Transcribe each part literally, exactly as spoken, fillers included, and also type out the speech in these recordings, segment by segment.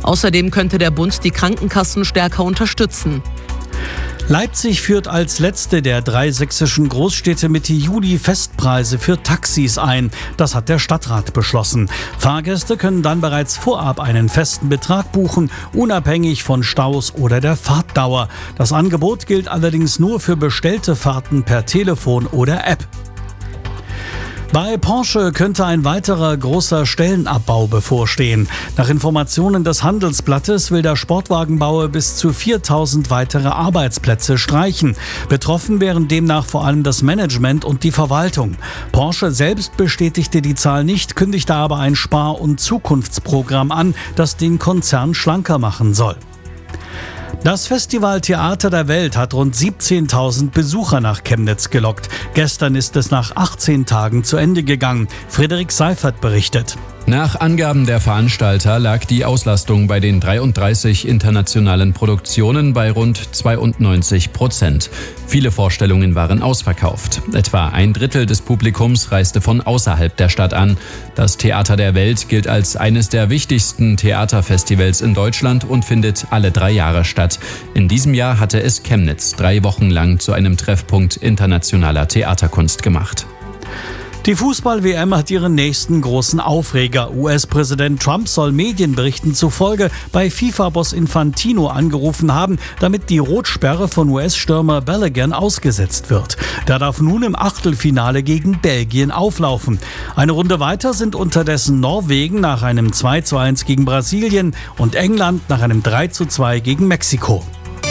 Außerdem könnte der Bund die Krankenkassen stärker unterstützen. Leipzig führt als letzte der drei sächsischen Großstädte Mitte Juli Festpreise für Taxis ein. Das hat der Stadtrat beschlossen. Fahrgäste können dann bereits vorab einen festen Betrag buchen, unabhängig von Staus oder der Fahrtdauer. Das Angebot gilt allerdings nur für bestellte Fahrten per Telefon oder App. Bei Porsche könnte ein weiterer großer Stellenabbau bevorstehen. Nach Informationen des Handelsblattes will der Sportwagenbauer bis zu viertausend weitere Arbeitsplätze streichen. Betroffen wären demnach vor allem das Management und die Verwaltung. Porsche selbst bestätigte die Zahl nicht, kündigte aber ein Spar- und Zukunftsprogramm an, das den Konzern schlanker machen soll. Das Festival Theater der Welt hat rund siebzehntausend Besucher nach Chemnitz gelockt. Gestern ist es nach achtzehn Tagen zu Ende gegangen. Frederik Seifert berichtet. Nach Angaben der Veranstalter lag die Auslastung bei den dreiunddreißig internationalen Produktionen bei rund zweiundneunzig Prozent. Viele Vorstellungen waren ausverkauft. Etwa ein Drittel des Publikums reiste von außerhalb der Stadt an. Das Theater der Welt gilt als eines der wichtigsten Theaterfestivals in Deutschland und findet alle drei Jahre statt. In diesem Jahr hatte es Chemnitz drei Wochen lang zu einem Treffpunkt internationaler Theaterkunst gemacht. Die Fußball-W M hat ihren nächsten großen Aufreger. U S-Präsident Trump soll Medienberichten zufolge bei FIFA-Boss Infantino angerufen haben, damit die Rotsperre von U S-Stürmer Balogun ausgesetzt wird. Der darf nun im Achtelfinale gegen Belgien auflaufen. Eine Runde weiter sind unterdessen Norwegen nach einem zwei zu eins gegen Brasilien und England nach einem drei zu zwei gegen Mexiko.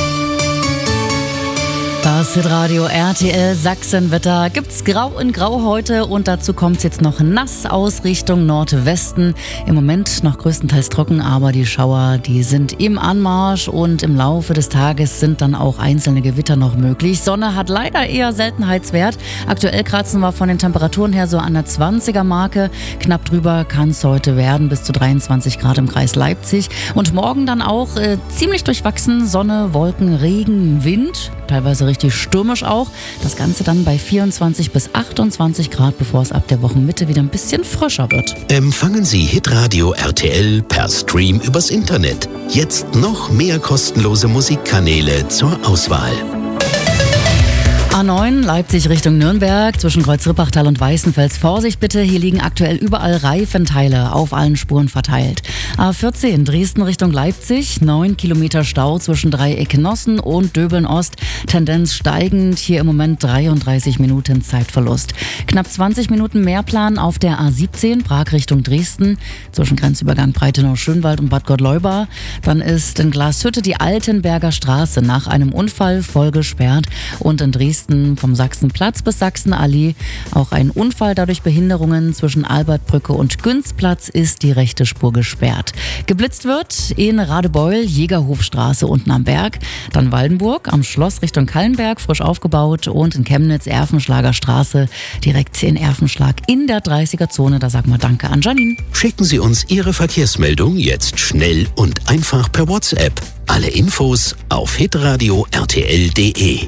Das Hitradio R T L Sachsenwetter gibt's grau in grau heute und dazu kommt's jetzt noch nass aus Richtung Nordwesten. Im Moment noch größtenteils trocken, aber die Schauer, die sind im Anmarsch und im Laufe des Tages sind dann auch einzelne Gewitter noch möglich. Sonne hat leider eher Seltenheitswert. Aktuell kratzen wir von den Temperaturen her so an der zwanziger Marke. Knapp drüber kann's heute werden, bis zu dreiundzwanzig Grad im Kreis Leipzig. Und morgen dann auch äh, ziemlich durchwachsen. Sonne, Wolken, Regen, Wind, teilweise richtig stürmisch auch. Das Ganze dann bei vierundzwanzig bis achtundzwanzig Grad, bevor es ab der Wochenmitte wieder ein bisschen frischer wird. Empfangen Sie Hitradio R T L per Stream übers Internet. Jetzt noch mehr kostenlose Musikkanäle zur Auswahl. A neun Leipzig Richtung Nürnberg zwischen Kreuz-Rippachtal und Weißenfels. Vorsicht bitte, hier liegen aktuell überall Reifenteile auf allen Spuren verteilt. A vierzehn Dresden Richtung Leipzig, neun Kilometer Stau zwischen Dreieck Nossen und Döbeln Ost. Tendenz steigend, hier im Moment dreiunddreißig Minuten Zeitverlust. Knapp zwanzig Minuten Mehrplan auf der A siebzehn Prag Richtung Dresden zwischen Grenzübergang Breitenau-Schönwald und Bad Gottleuba. Dann ist in Glashütte die Altenberger Straße nach einem Unfall voll gesperrt und in Dresden vom Sachsenplatz bis Sachsenallee auch ein Unfall, dadurch Behinderungen zwischen Albertbrücke und Günzplatz ist die rechte Spur gesperrt. Geblitzt wird in Radebeul, Jägerhofstraße unten am Berg, dann Waldenburg am Schloss Richtung Kallenberg, frisch aufgebaut und in Chemnitz Erfenschlager Straße direkt in Erfenschlag in der dreißiger Zone. Da sagen wir Danke an Janine. Schicken Sie uns Ihre Verkehrsmeldung jetzt schnell und einfach per WhatsApp. Alle Infos auf hitradio r t l punkt d e.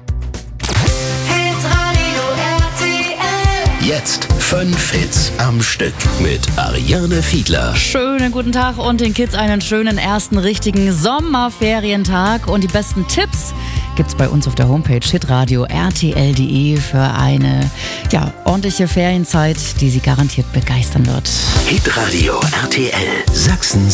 Jetzt fünf Hits am Stück mit Ariane Fiedler. Schönen guten Tag und den Kids einen schönen ersten richtigen Sommerferientag. Und die besten Tipps gibt's bei uns auf der Homepage hitradio r t l punkt d e für eine ja, ordentliche Ferienzeit, die Sie garantiert begeistern wird. Hitradio R T L Sachsens